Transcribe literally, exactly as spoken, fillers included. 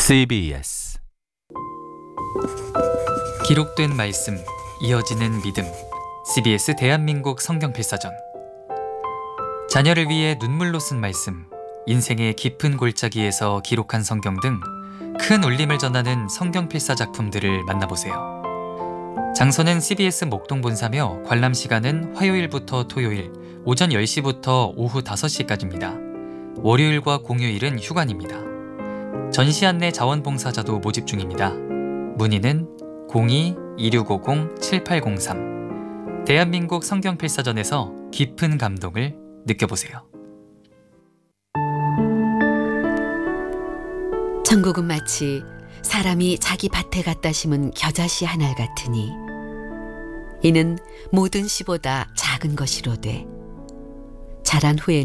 씨비에스 기록된 말씀, 이어지는 믿음. 씨비에스 대한민국 성경필사전. 자녀를 위해 눈물로 쓴 말씀, 인생의 깊은 골짜기에서 기록한 성경 등 큰 울림을 전하는 성경필사 작품들을 만나보세요. 장소는 씨비에스 목동본사며 관람 시간은 화요일부터 토요일 오전 열 시부터 오후 다섯 시까지입니다. 월요일과 공휴일은 휴관입니다. 전시 안내 자원봉사자도 모집 중입니다. 문의는 공이 이육오공 칠팔공삼. 대한민국 성경필사전에서 깊은 감동을 느껴보세요. 천국은 마치 사람이 자기 밭에 갖다 심은 겨자씨 한 알 같으니 이는 모든 씨보다 작은 것이로되 자란 후에는